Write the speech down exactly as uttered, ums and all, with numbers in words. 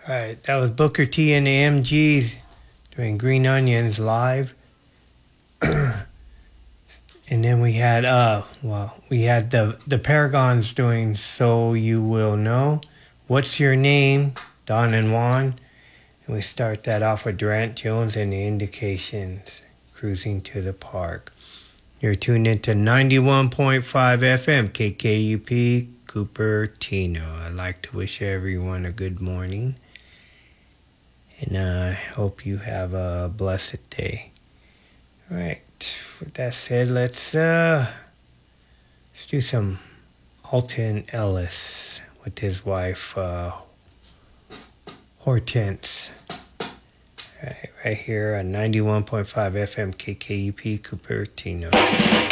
right, that was Booker T and the M Gs doing Green Onions live. And then we had uh well, we had the the Paragons doing So You Will Know. What's Your Name? Don and Juan. And we start that off with Durant Jones and the Indications, Cruising to the Park. You're tuned into ninety-one point five F M, K K U P, Cupertino. I'd like to wish everyone a good morning. And I uh, hope you have a blessed day. All right. With that said, let's uh, let's do some Alton Ellis with his wife uh, Hortense. Right, right here on ninety-one point five F M K K U P Cupertino.